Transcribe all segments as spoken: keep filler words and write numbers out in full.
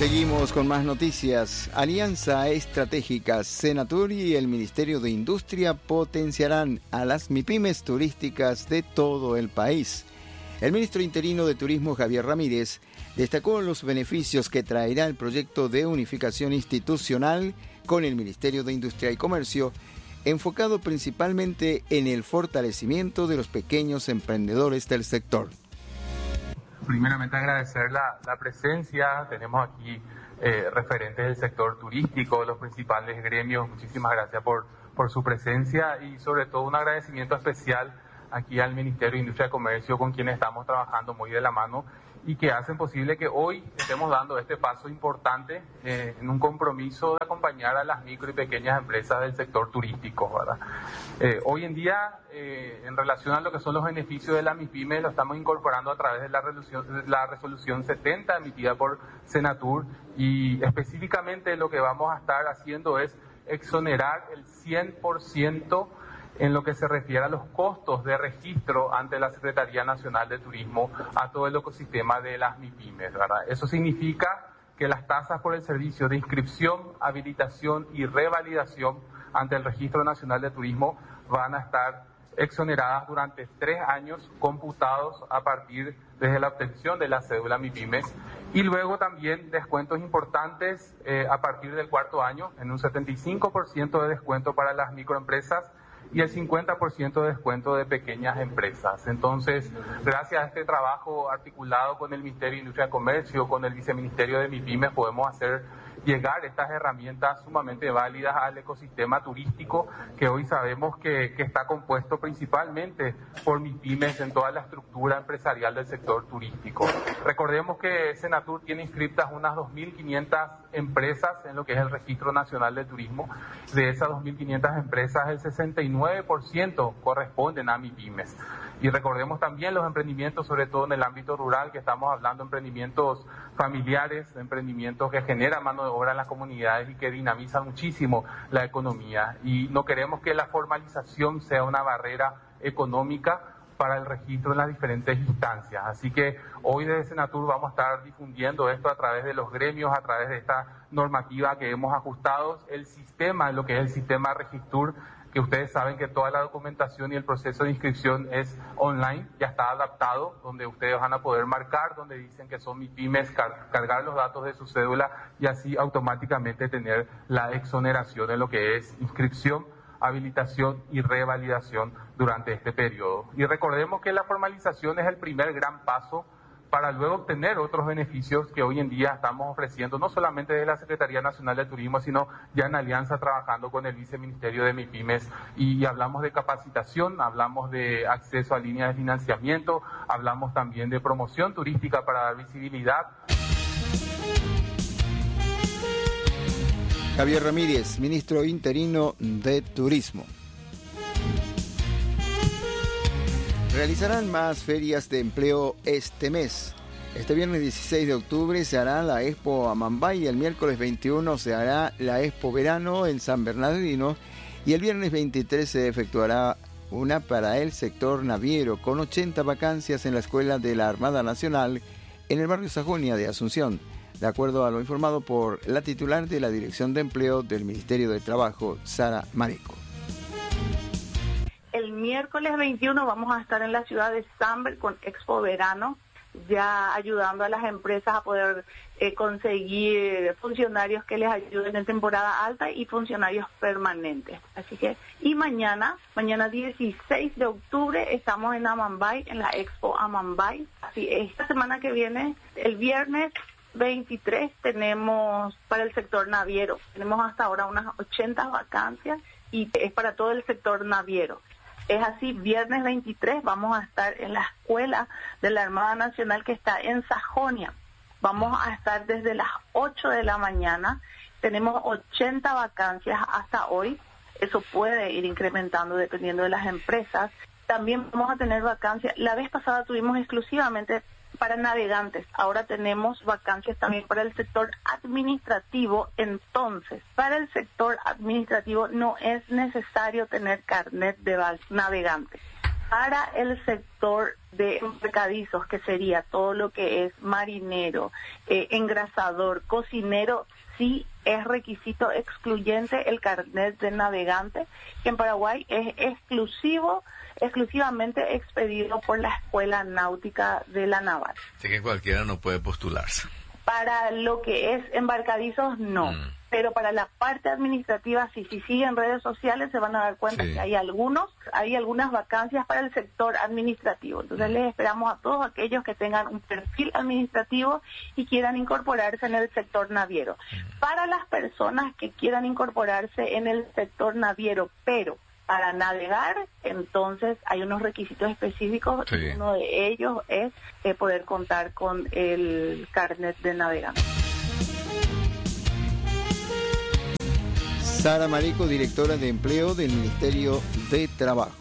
Seguimos con más noticias. Alianza Estratégica Senatur y el Ministerio de Industria potenciarán a las MIPYMES turísticas de todo el país. El ministro interino de Turismo, Javier Ramírez, destacó los beneficios que traerá el proyecto de unificación institucional con el Ministerio de Industria y Comercio, enfocado principalmente en el fortalecimiento de los pequeños emprendedores del sector. Primeramente agradecer la, la presencia, tenemos aquí eh, referentes del sector turístico, los principales gremios, muchísimas gracias por, por su presencia y sobre todo un agradecimiento especial aquí al Ministerio de Industria y Comercio con quienes estamos trabajando muy de la mano y que hacen posible que hoy estemos dando este paso importante eh, en un compromiso de acompañar a las micro y pequeñas empresas del sector turístico, ¿verdad? Eh, hoy en día, eh, en relación a lo que son los beneficios de la MIPYME, lo estamos incorporando a través de la resolución, la resolución setenta emitida por Senatur y específicamente lo que vamos a estar haciendo es exonerar el cien por ciento en lo que se refiere a los costos de registro ante la Secretaría Nacional de Turismo a todo el ecosistema de las MIPYMES, ¿verdad? Eso significa que las tasas por el servicio de inscripción, habilitación y revalidación ante el Registro Nacional de Turismo van a estar exoneradas durante tres años computados a partir desde la obtención de la cédula MIPYMES y luego también descuentos importantes eh, a partir del cuarto año en un setenta y cinco por ciento de descuento para las microempresas y el cincuenta por ciento de descuento de pequeñas empresas. Entonces, gracias a este trabajo articulado con el Ministerio de Industria y Comercio, con el Viceministerio de MIPYMES, podemos hacer llegar estas herramientas sumamente válidas al ecosistema turístico que hoy sabemos que, que está compuesto principalmente por MIPYMES en toda la estructura empresarial del sector turístico. Recordemos que Senatur tiene inscritas unas dos mil quinientas empresas en lo que es el Registro Nacional de Turismo. De esas dos mil quinientas empresas, el sesenta y nueve por ciento corresponden a MIPYMES. Y recordemos también los emprendimientos, sobre todo en el ámbito rural, que estamos hablando de emprendimientos familiares, emprendimientos que generan mano de obra en las comunidades y que dinamizan muchísimo la economía. Y no queremos que la formalización sea una barrera económica para el registro en las diferentes instancias. Así que hoy desde Senatur vamos a estar difundiendo esto a través de los gremios, a través de esta normativa que hemos ajustado, el sistema, lo que es el sistema Registur, que ustedes saben que toda la documentación y el proceso de inscripción es online, ya está adaptado, donde ustedes van a poder marcar, donde dicen que son MIPYMES, car cargar los datos de su cédula y así automáticamente tener la exoneración en lo que es inscripción, habilitación y revalidación durante este periodo. Y recordemos que la formalización es el primer gran paso para luego obtener otros beneficios que hoy en día estamos ofreciendo, no solamente de la Secretaría Nacional de Turismo, sino ya en alianza trabajando con el Viceministerio de MIPYMES. Y hablamos de capacitación, hablamos de acceso a líneas de financiamiento, hablamos también de promoción turística para dar visibilidad. Javier Ramírez, ministro interino de Turismo. Realizarán más ferias de empleo este mes. Este viernes dieciséis de octubre se hará la Expo Amambay, el miércoles veintiuno se hará la Expo Verano en San Bernardino y el viernes veintitrés se efectuará una para el sector naviero con ochenta vacancias en la Escuela de la Armada Nacional en el barrio Sajonia de Asunción, de acuerdo a lo informado por la titular de la Dirección de Empleo del Ministerio de Trabajo, Sara Mareco. El miércoles veintiuno vamos a estar en la ciudad de Samber con Expo Verano, ya ayudando a las empresas a poder eh, conseguir funcionarios que les ayuden en temporada alta y funcionarios permanentes. Así que, y mañana, mañana dieciséis de octubre, estamos en Amambay, en la Expo Amambay. Así, esta semana que viene, el viernes veintitrés, tenemos para el sector naviero. Tenemos hasta ahora unas ochenta vacancias y es para todo el sector naviero. Es así, viernes veintitrés vamos a estar en la escuela de la Armada Nacional que está en Sajonia. Vamos a estar desde las ocho de la mañana. Tenemos ochenta vacancias hasta hoy. Eso puede ir incrementando dependiendo de las empresas. También vamos a tener vacancias. La vez pasada tuvimos exclusivamente para navegantes. Ahora tenemos vacancias también para el sector administrativo. Entonces, para el sector administrativo no es necesario tener carnet de navegante. Para el sector de mercadizos, que sería todo lo que es marinero, eh, engrasador, cocinero, sí es requisito excluyente el carnet de navegante, que en Paraguay es exclusivo, exclusivamente expedido por la Escuela Náutica de la Naval. Así que cualquiera no puede postularse. Para lo que es embarcadizos, no. Mm. Pero para la parte administrativa, sí, si siguen redes sociales se van a dar cuenta sí. que hay algunos, hay algunas vacancias para el sector administrativo. Entonces mm. les esperamos a todos aquellos que tengan un perfil administrativo y quieran incorporarse en el sector naviero. Mm. Para las personas que quieran incorporarse en el sector naviero, pero para navegar, entonces hay unos requisitos específicos, sí. y uno de ellos es eh, poder contar con el carnet de navegante. Sara Marico, directora de Empleo del Ministerio de Trabajo.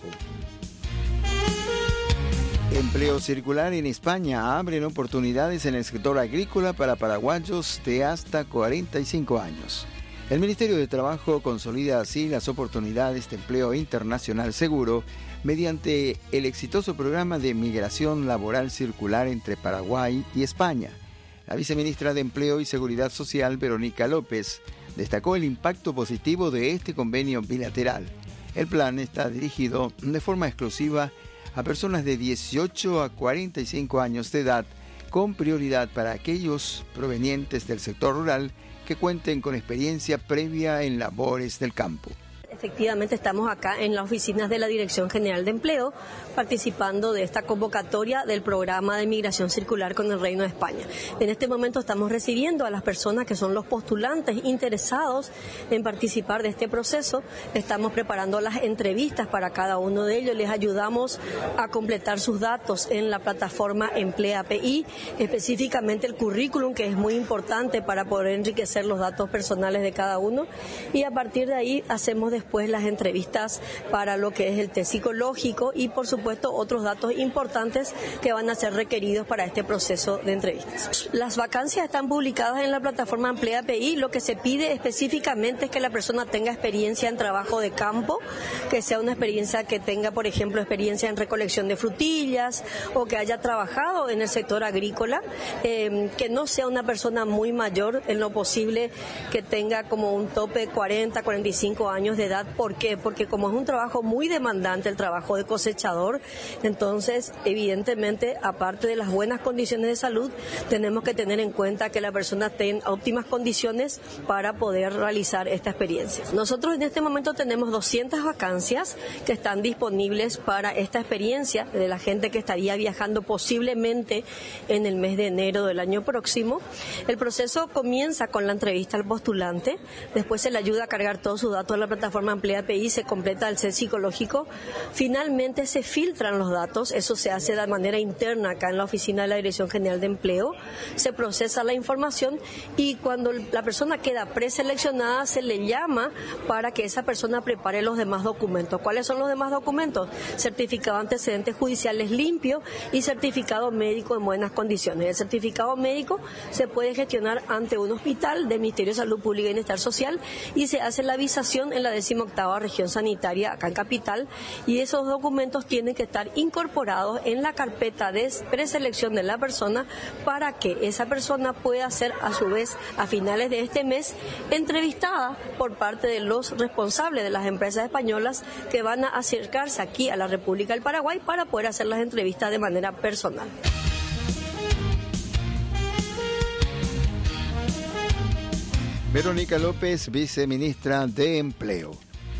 Empleo circular en España. Abren oportunidades en el sector agrícola para paraguayos de hasta cuarenta y cinco años. El Ministerio de Trabajo consolida así las oportunidades de empleo internacional seguro mediante el exitoso programa de migración laboral circular entre Paraguay y España. La viceministra de Empleo y Seguridad Social, Verónica López, destacó el impacto positivo de este convenio bilateral. El plan está dirigido de forma exclusiva a personas de dieciocho a cuarenta y cinco años de edad, con prioridad para aquellos provenientes del sector rural que cuenten con experiencia previa en labores del campo. Efectivamente estamos acá en las oficinas de la Dirección General de Empleo participando de esta convocatoria del programa de migración circular con el Reino de España. En este momento estamos recibiendo a las personas que son los postulantes interesados en participar de este proceso. Estamos preparando las entrevistas para cada uno de ellos. Les ayudamos a completar sus datos en la plataforma Emplea P I, específicamente el currículum, que es muy importante para poder enriquecer los datos personales de cada uno, y a partir de ahí hacemos después Después las entrevistas para lo que es el test psicológico y por supuesto otros datos importantes que van a ser requeridos para este proceso de entrevistas. Las vacancias están publicadas en la plataforma Emplea P I. Lo que se pide específicamente es que la persona tenga experiencia en trabajo de campo, que sea una experiencia que tenga, por ejemplo, experiencia en recolección de frutillas o que haya trabajado en el sector agrícola, eh, que no sea una persona muy mayor, en lo posible que tenga como un tope de cuarenta, cuarenta y cinco años de edad. ¿Por qué? Porque como es un trabajo muy demandante, el trabajo de cosechador, entonces evidentemente, aparte de las buenas condiciones de salud, tenemos que tener en cuenta que la persona tenga óptimas condiciones para poder realizar esta experiencia. Nosotros en este momento tenemos doscientas vacancias que están disponibles para esta experiencia de la gente que estaría viajando posiblemente en el mes de enero del año próximo. El proceso comienza con la entrevista al postulante, después se le ayuda a cargar todos sus datos en la plataforma Emplea P I, se completa el test psicológico, finalmente se filtran los datos, eso se hace de manera interna acá en la oficina de la Dirección General de Empleo, se procesa la información y cuando la persona queda preseleccionada se le llama para que esa persona prepare los demás documentos. ¿Cuáles son los demás documentos? Certificado de antecedentes judiciales limpio y certificado médico en buenas condiciones. El certificado médico se puede gestionar ante un hospital del Ministerio de Salud Pública y Bienestar Social y se hace la visación en la decimoctava región sanitaria acá en Capital, y esos documentos tienen que estar incorporados en la carpeta de preselección de la persona para que esa persona pueda ser a su vez a finales de este mes entrevistada por parte de los responsables de las empresas españolas que van a acercarse aquí a la República del Paraguay para poder hacer las entrevistas de manera personal. Verónica López, viceministra de Empleo.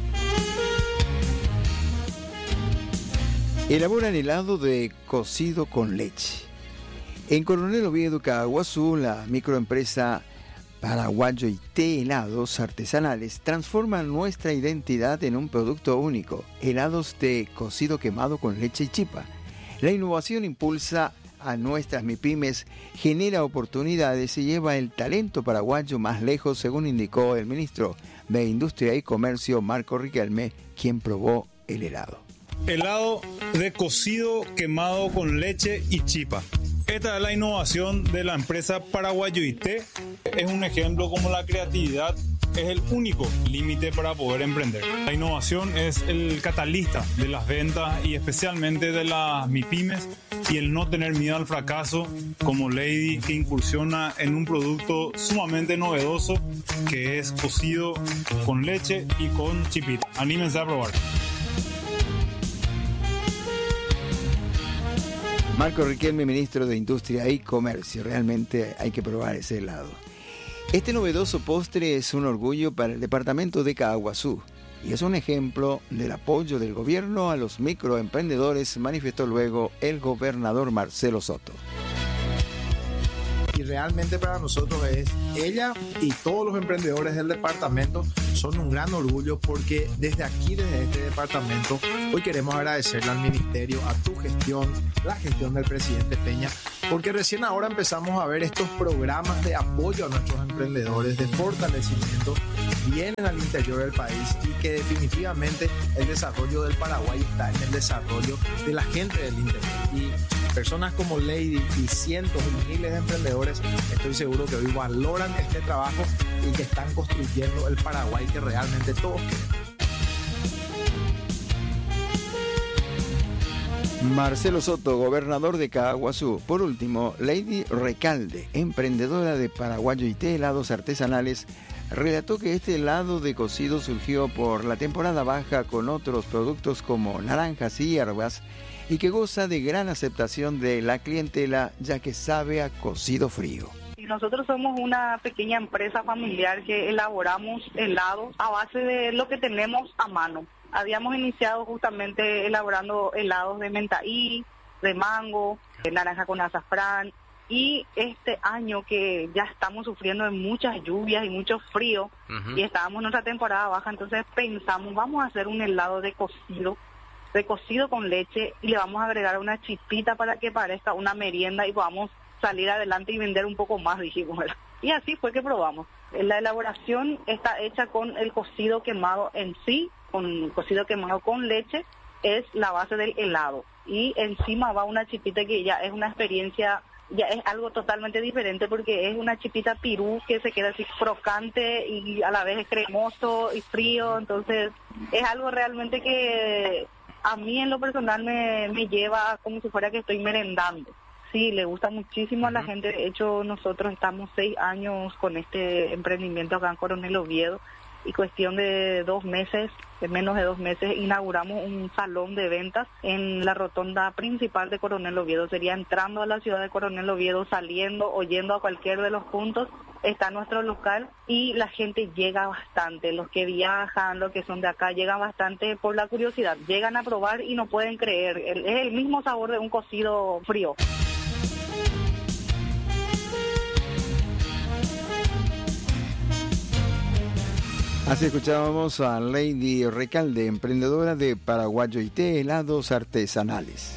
Elaboran helado de cocido con leche. En Coronel Oviedo, Caguazú, la microempresa Paraguayo y Té Helados Artesanales transforma nuestra identidad en un producto único, helados de cocido quemado con leche y chipa. La innovación impulsa a nuestras MIPYMES, genera oportunidades y lleva el talento paraguayo más lejos, según indicó el ministro de Industria y Comercio, Marco Riquelme, quien probó el helado. Helado de cocido quemado con leche y chipa. Esta es la innovación de la empresa Paraguayo y Té. Es un ejemplo como la creatividad es el único límite para poder emprender. La innovación es el catalista de las ventas y especialmente de las MIPYMES, y el no tener miedo al fracaso, como Lady, que incursiona en un producto sumamente novedoso que es cocido con leche y con chipita. Anímense a probar. Marco Riquelme, ministro de Industria y Comercio. Realmente hay que probar ese helado. Este novedoso postre es un orgullo para el departamento de Caaguazú y es un ejemplo del apoyo del gobierno a los microemprendedores, manifestó luego el gobernador Marcelo Soto. Y realmente para nosotros es ella y todos los emprendedores del departamento son un gran orgullo, porque desde aquí, desde este departamento, hoy queremos agradecerle al ministerio, a tu gestión, la gestión del presidente Peña, porque recién ahora empezamos a ver estos programas de apoyo a nuestros emprendedores, de fortalecimiento, vienen al interior del país, y que definitivamente el desarrollo del Paraguay está en el desarrollo de la gente del interior. Y personas como Lady y cientos y miles de emprendedores, estoy seguro que hoy valoran este trabajo y que están construyendo el Paraguay que realmente todos queremos. Marcelo Soto, gobernador de Caaguazú. Por último, Lady Recalde, emprendedora de Paraguayo y Té Helados Artesanales, relató que este helado de cocido surgió por la temporada baja con otros productos como naranjas y hierbas, y que goza de gran aceptación de la clientela, ya que sabe a cocido frío. Nosotros somos una pequeña empresa familiar que elaboramos helados a base de lo que tenemos a mano. Habíamos iniciado justamente elaborando helados de mentaí, de mango, de naranja con azafrán, y este año que ya estamos sufriendo de muchas lluvias y mucho frío, uh-huh. y estábamos en nuestra temporada baja, entonces pensamos, vamos a hacer un helado de cocido, de cocido con leche, y le vamos a agregar una chispita para que parezca una merienda y podamos salir adelante y vender un poco más, dijimos. Y así fue que probamos. La elaboración está hecha con el cocido quemado en sí, con cocido quemado con leche, es la base del helado. Y encima va una chipita que ya es una experiencia, ya es algo totalmente diferente, porque es una chipita pirú que se queda así crocante y a la vez es cremoso y frío. Entonces es algo realmente que a mí en lo personal me, me lleva como si fuera que estoy merendando. Sí, le gusta muchísimo a la gente. De hecho, nosotros estamos seis años con este emprendimiento acá en Coronel Oviedo, y cuestión de dos meses, de menos de dos meses, inauguramos un salón de ventas en la rotonda principal de Coronel Oviedo. Sería entrando a la ciudad de Coronel Oviedo, saliendo o yendo a cualquier de los puntos, está nuestro local, y la gente llega bastante. Los que viajan, los que son de acá, llegan bastante por la curiosidad. Llegan a probar y no pueden creer. Es el mismo sabor de un cocido frío. Así escuchábamos a Lady Recalde, emprendedora de Paraguayo y Té Helados Artesanales.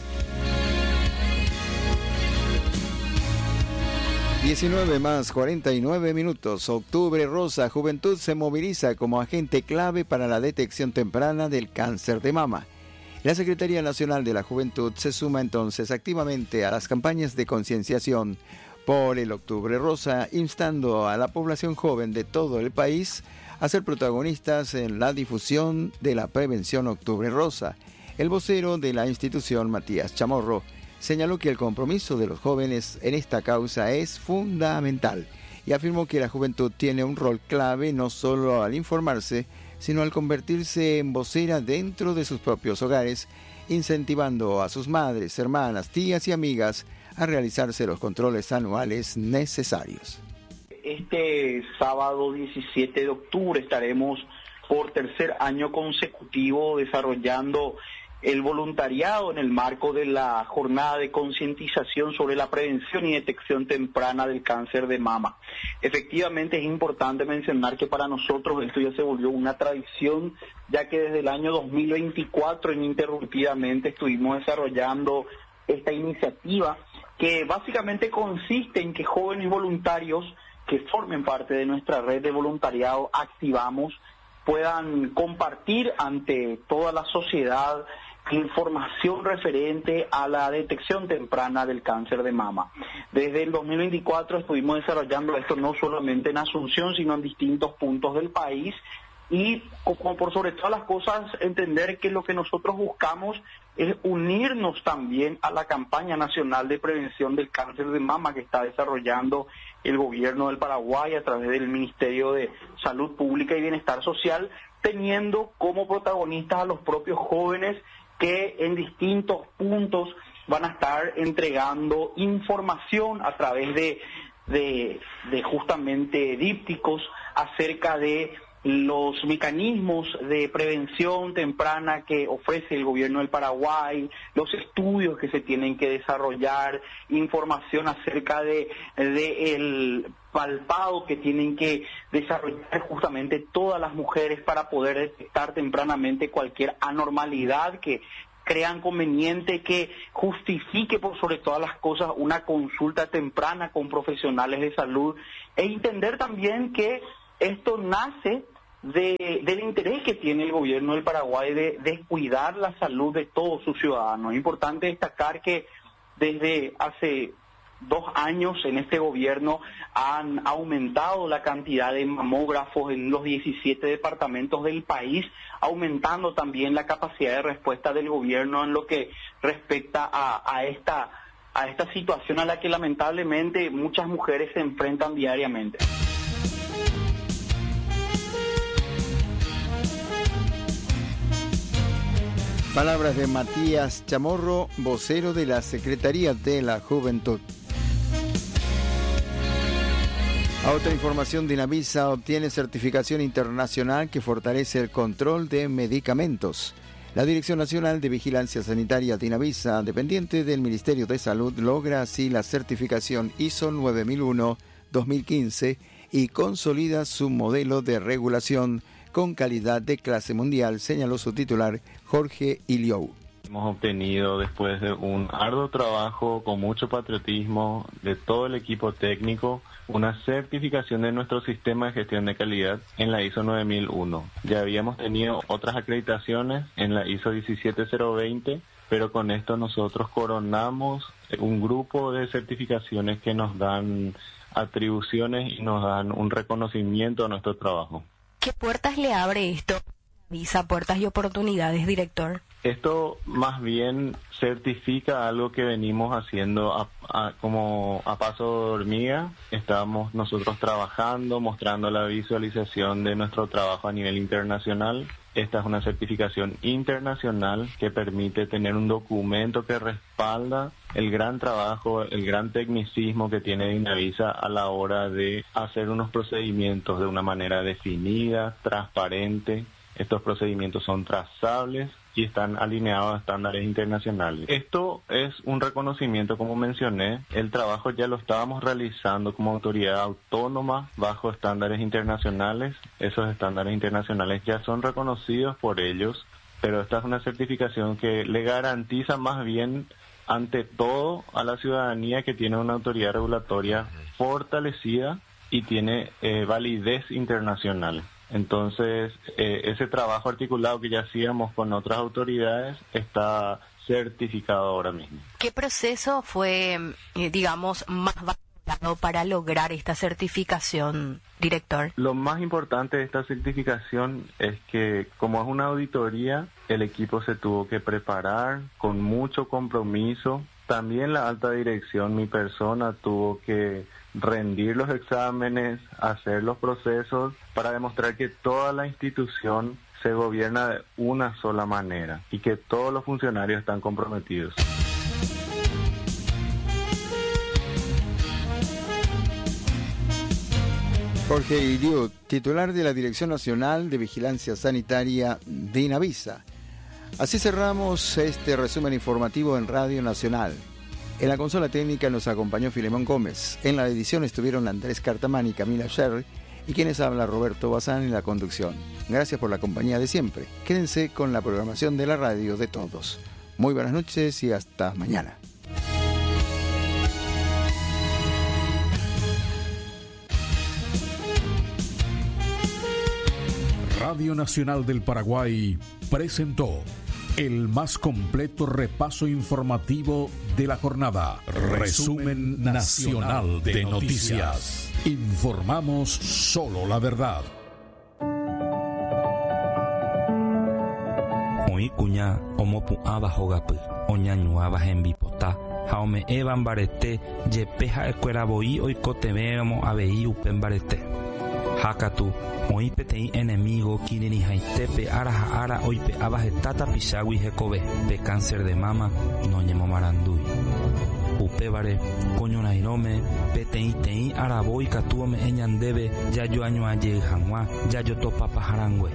diecinueve más cuarenta y nueve minutos. Octubre Rosa. Juventud se moviliza como agente clave para la detección temprana del cáncer de mama. La Secretaría Nacional de la Juventud se suma entonces activamente a las campañas de concienciación por el Octubre Rosa, instando a la población joven de todo el país a ser protagonistas en la difusión de la prevención Octubre Rosa. El vocero de la institución, Matías Chamorro, señaló que el compromiso de los jóvenes en esta causa es fundamental y afirmó que la juventud tiene un rol clave no solo al informarse, sino al convertirse en vocera dentro de sus propios hogares, incentivando a sus madres, hermanas, tías y amigas a realizarse los controles anuales necesarios. Este sábado diecisiete de octubre estaremos por tercer año consecutivo desarrollando el voluntariado en el marco de la jornada de concientización sobre la prevención y detección temprana del cáncer de mama. Efectivamente es importante mencionar que para nosotros esto ya se volvió una tradición, ya que desde el año dos mil veinticuatro ininterrumpidamente estuvimos desarrollando esta iniciativa, que básicamente consiste en que jóvenes voluntarios que formen parte de nuestra red de voluntariado Activamos puedan compartir ante toda la sociedad información referente a la detección temprana del cáncer de mama. Desde el dos mil veinticuatro estuvimos desarrollando esto no solamente en Asunción, sino en distintos puntos del país, y como por sobre todas las cosas entender que lo que nosotros buscamos es unirnos también a la campaña nacional de prevención del cáncer de mama que está desarrollando el gobierno del Paraguay a través del Ministerio de Salud Pública y Bienestar Social, teniendo como protagonistas a los propios jóvenes que en distintos puntos van a estar entregando información a través de, de, de justamente dípticos acerca de los mecanismos de prevención temprana que ofrece el gobierno del Paraguay, los estudios que se tienen que desarrollar, información acerca de, de el palpado que tienen que desarrollar justamente todas las mujeres para poder detectar tempranamente cualquier anormalidad que crean conveniente, que justifique por sobre todas las cosas una consulta temprana con profesionales de salud, e entender también que esto nace de, del interés que tiene el gobierno del Paraguay de, de cuidar la salud de todos sus ciudadanos. Es importante destacar que desde hace dos años en este gobierno han aumentado la cantidad de mamógrafos en los diecisiete departamentos del país, aumentando también la capacidad de respuesta del gobierno en lo que respecta a, a esta a esta situación a la que lamentablemente muchas mujeres se enfrentan diariamente. Palabras de Matías Chamorro, vocero de la Secretaría de la Juventud. A otra información, Dinavisa obtiene certificación internacional que fortalece el control de medicamentos. La Dirección Nacional de Vigilancia Sanitaria Dinavisa, dependiente del Ministerio de Salud, logra así la certificación I S O nueve mil uno dos mil quince y consolida su modelo de regulación con calidad de clase mundial, señaló su titular Jorge Iliou. Hemos obtenido, después de un arduo trabajo con mucho patriotismo de todo el equipo técnico, una certificación de nuestro sistema de gestión de calidad en la I S O nueve mil uno. Ya habíamos tenido otras acreditaciones en la I S O diecisiete cero veinte, pero con esto nosotros coronamos un grupo de certificaciones que nos dan atribuciones y nos dan un reconocimiento a nuestro trabajo. ¿Qué puertas le abre esto? Visa, puertas y oportunidades, director. Esto más bien certifica algo que venimos haciendo a, a, como a paso de hormiga. Estamos nosotros trabajando, mostrando la visualización de nuestro trabajo a nivel internacional. Esta es una certificación internacional que permite tener un documento que respalda el gran trabajo, el gran tecnicismo que tiene Dinavisa a la hora de hacer unos procedimientos de una manera definida, transparente. Estos procedimientos son trazables y están alineados a estándares internacionales. Esto es un reconocimiento, como mencioné, el trabajo ya lo estábamos realizando como autoridad autónoma bajo estándares internacionales. Esos estándares internacionales ya son reconocidos por ellos, pero esta es una certificación que le garantiza más bien ante todo a la ciudadanía que tiene una autoridad regulatoria fortalecida y tiene eh, validez internacional. Entonces, eh, ese trabajo articulado que ya hacíamos con otras autoridades está certificado ahora mismo. ¿Qué proceso fue, eh, digamos, más valorado para lograr esta certificación, director? Lo más importante de esta certificación es que, como es una auditoría, el equipo se tuvo que preparar con mucho compromiso. También la alta dirección, mi persona, tuvo que rendir los exámenes, hacer los procesos para demostrar que toda la institución se gobierna de una sola manera y que todos los funcionarios están comprometidos. Jorge Iliou, titular de la Dirección Nacional de Vigilancia Sanitaria Dinavisa. Así cerramos este resumen informativo en Radio Nacional. En la consola técnica nos acompañó Filemón Gómez. En la edición estuvieron Andrés Cartamán y Camila Sherry, y quienes habla Roberto Bazán en la conducción. Gracias por la compañía de siempre. Quédense con la programación de la radio de todos. Muy buenas noches y hasta mañana. Radio Nacional del Paraguay presentó El más completo repaso informativo de la jornada. Resumen nacional de noticias. Informamos solo la verdad. Hoy cuña omopu'ava hogapi, oñañuava hembipota, haome evan barete, jepeja ekueravoi oikotevéramo avei upe mbarete. Hakatu, oípe tei enemigo kirinihaitepe araha ara oipe abajetata pichagui hekove, pe cáncer de mama noñemomarandui. Upevare, coñonairome, petei tei araboi katuome eñandebe, yayo añoaye hangua, yayo topa pajarangue.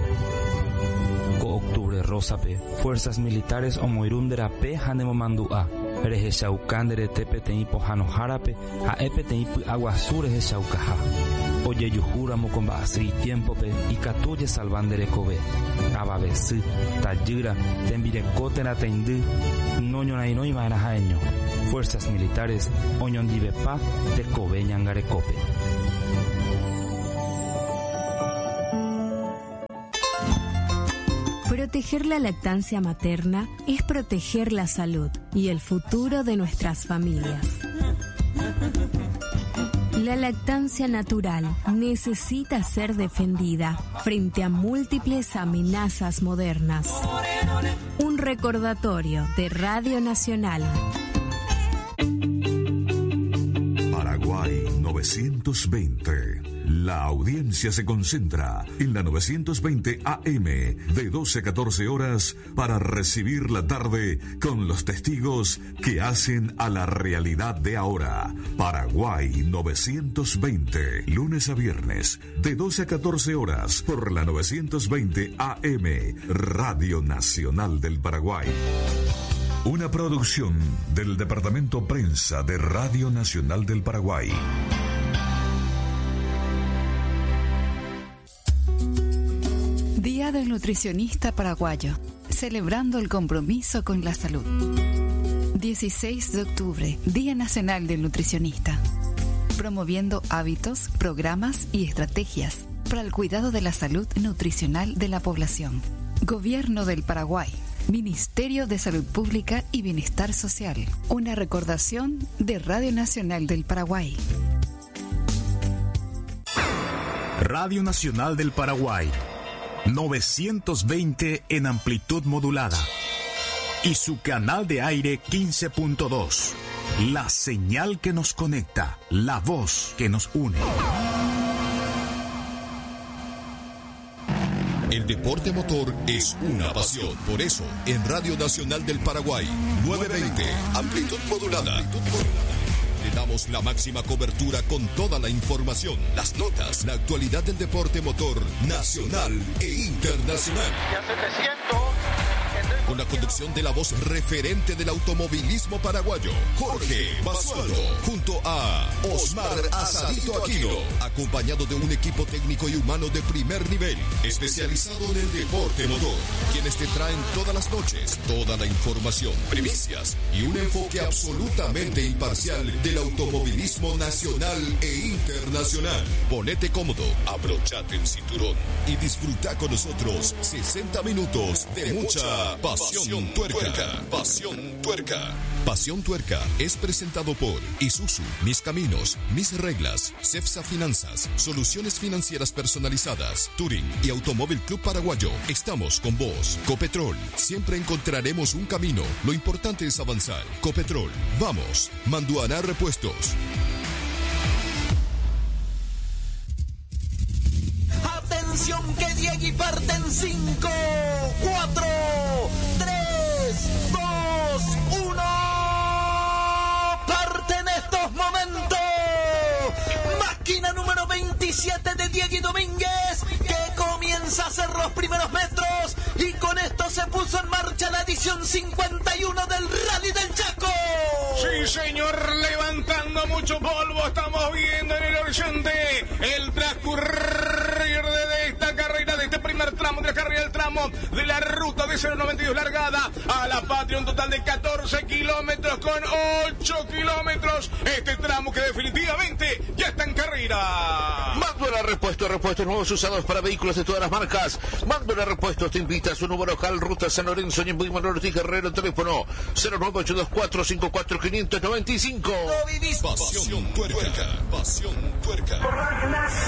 Co octubre rosape, fuerzas militares omoirunderape hanemomandua. Rehechaucandere tepetei pohanoharape, a epetei aguasu rehechaucaja. Oye yujúramo con basri tiempope y catuye salvandere kobe. Ababesi, tayira, tembirecotena teindú, noñonainoi marajaeño. Fuerzas militares, oñondivepa, de kobe ñangarecope. Proteger la lactancia materna es proteger la salud y el futuro de nuestras familias. La lactancia natural necesita ser defendida frente a múltiples amenazas modernas. Un recordatorio de Radio Nacional. Paraguay novecientos veinte. La audiencia se concentra en la novecientos veinte A M de doce a catorce horas para recibir la tarde con los testigos que hacen a la realidad de ahora. Paraguay novecientos veinte, lunes a viernes de doce a catorce horas por la novecientos veinte A M, Radio Nacional del Paraguay. Una producción del Departamento Prensa de Radio Nacional del Paraguay. Día del Nutricionista Paraguayo, celebrando el compromiso con la salud. dieciséis de octubre, Día Nacional del Nutricionista. Promoviendo hábitos, programas y estrategias para el cuidado de la salud nutricional de la población. Gobierno del Paraguay. Ministerio de Salud Pública y Bienestar Social. Una recordación de Radio Nacional del Paraguay. Radio Nacional del Paraguay. novecientos veinte en amplitud modulada. Y su canal de aire quince punto dos. La señal que nos conecta, la voz que nos une. El deporte motor es una pasión. Por eso, en Radio Nacional del Paraguay, novecientos veinte, amplitud modulada. Le damos la máxima cobertura con toda la información, las notas, la actualidad del deporte motor nacional e internacional. Con la conducción de la voz referente del automovilismo paraguayo, Jorge Basualdo, junto a Osmar Asadito Aquino, acompañado de un equipo técnico y humano de primer nivel, especializado en el deporte motor, quienes te traen todas las noches toda la información, primicias y un enfoque absolutamente imparcial del automovilismo nacional e internacional. Ponete cómodo, abrochate el cinturón y disfruta con nosotros sesenta minutos de mucha pasión. Pasión Tuerca. Pasión Tuerca. Pasión Tuerca es presentado por Isuzu, Mis Caminos, Mis Reglas, Cepsa Finanzas, Soluciones Financieras Personalizadas, Touring y Automóvil Club Paraguayo. Estamos con vos. Copetrol. Siempre encontraremos un camino. Lo importante es avanzar. Copetrol. Vamos. Manduaná Repuestos. Atención que Diego y parte en cinco, cuatro, tres, dos, uno. Parte en estos momentos. Máquina número veintisiete de Diego y Domínguez, que comienza a hacer los primeros metros. Y con esto se puso en marcha la edición cincuenta y uno del Rally del Chaco. Sí, señor, levantando mucho polvo. Estamos viendo en el horizonte el transcurrir de esta carrera, de este primer tramo tramo de la carrera, el tramo de la ruta de cero noventa y dos largada a La Patria, un total de catorce kilómetros con ocho kilómetros. Este tramo que definitivamente ya está en carrera. Mandola Repuestos, repuestos nuevos usados para vehículos de todas las marcas. Mandola Repuestos te invita a su nuevo local, Ruta San Lorenzo, en Manuel Ortiz Guerrero, teléfono cero nueve ocho dos cuatro cinco cuatro cinco nueve cinco. Pasión Tuerca. Pasión Tuerca.